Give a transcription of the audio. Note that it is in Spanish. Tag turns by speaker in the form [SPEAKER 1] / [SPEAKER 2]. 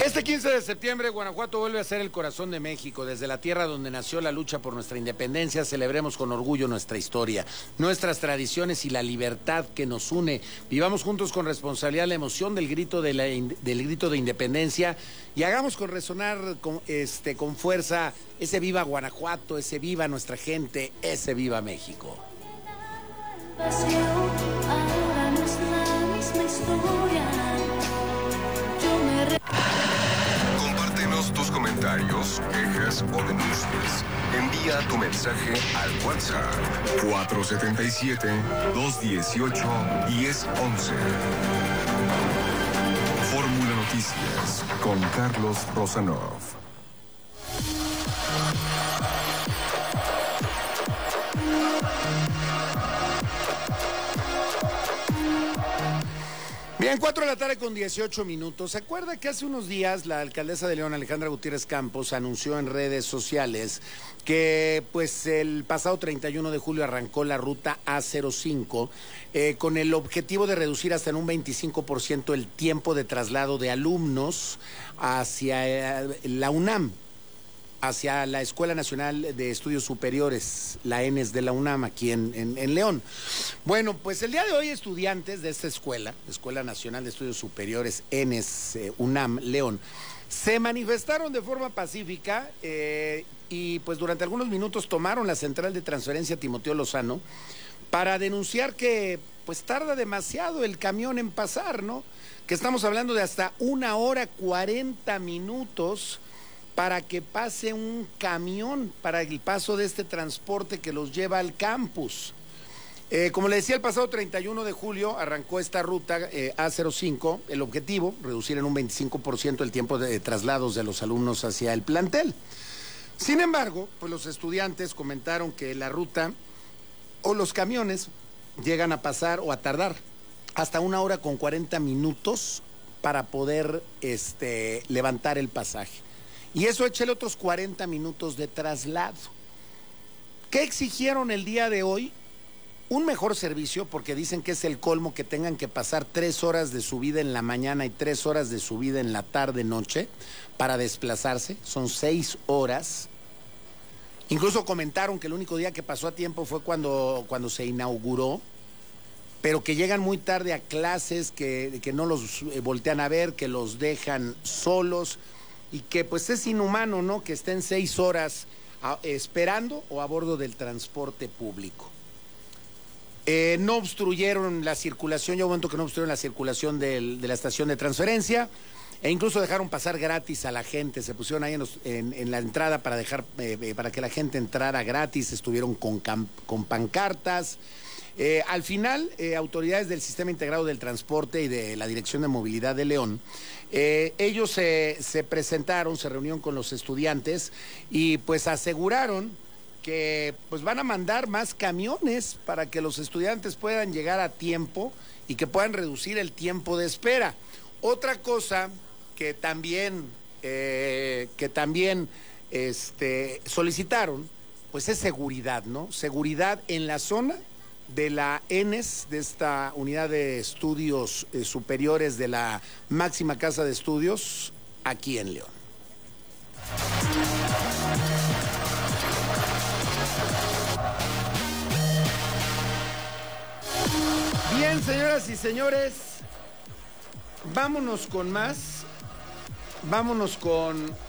[SPEAKER 1] Este 15 de septiembre, Guanajuato vuelve a ser el corazón de México. Desde la tierra donde nació la lucha por nuestra independencia, celebremos con orgullo nuestra historia, nuestras tradiciones y la libertad que nos une. Vivamos juntos con responsabilidad la emoción del grito de independencia y hagamos resonar con fuerza ese viva Guanajuato, ese viva nuestra gente, ese viva México.
[SPEAKER 2] Ahora no es la misma historia.
[SPEAKER 3] Compártenos tus comentarios, quejas o denuncias. Envía tu mensaje al WhatsApp 477-218-1011. Fórmula Noticias con Carlos Rosanov.
[SPEAKER 1] Bien, 4:18 PM. ¿Se acuerda que hace unos días la alcaldesa de León, Alejandra Gutiérrez Campos, anunció en redes sociales que pues el pasado 31 de julio arrancó la ruta A05 con el objetivo de reducir hasta en un 25% el tiempo de traslado de alumnos hacia la UNAM, hacia la Escuela Nacional de Estudios Superiores, la ENES de la UNAM, aquí en León? Bueno, pues el día de hoy estudiantes de esta Escuela Nacional de Estudios Superiores, ENES, UNAM, León, se manifestaron de forma pacífica y pues durante algunos minutos tomaron la central de transferencia Timoteo Lozano para denunciar que pues tarda demasiado el camión en pasar, ¿no? Que estamos hablando de hasta 1 hora 40 minutos para que pase un camión para el paso de este transporte que los lleva al campus. Como le decía, el pasado 31 de julio arrancó esta ruta A05, el objetivo, reducir en un 25% el tiempo de traslados de los alumnos hacia el plantel. Sin embargo, pues los estudiantes comentaron que la ruta o los camiones llegan a pasar o a tardar hasta 1 hora 40 minutos para poder levantar el pasaje. Y eso échale otros 40 minutos de traslado. ¿Qué exigieron el día de hoy? Un mejor servicio, porque dicen que es el colmo que tengan que pasar 3 horas de subida en la mañana y 3 horas de subida en la tarde-noche para desplazarse. Son 6 horas. Incluso comentaron que el único día que pasó a tiempo fue cuando se inauguró, pero que llegan muy tarde a clases, que no los voltean a ver, que los dejan solos, y que pues es inhumano, ¿no?, que estén 6 horas esperando o a bordo del transporte público. No obstruyeron la circulación, yo momento que no obstruyeron la circulación de la estación de transferencia, e incluso dejaron pasar gratis a la gente. Se pusieron ahí en la entrada para para que la gente entrara gratis, estuvieron con pancartas. Al final, autoridades del Sistema Integrado del Transporte y de la Dirección de Movilidad de León, ellos se presentaron, se reunieron con los estudiantes y pues aseguraron que pues van a mandar más camiones para que los estudiantes puedan llegar a tiempo y que puedan reducir el tiempo de espera. Otra cosa que también solicitaron, pues es seguridad, ¿no? Seguridad en la zona de la ENES, de esta unidad de estudios superiores de la máxima casa de estudios aquí en León. Bien, señoras y señores, vámonos con más. Vámonos con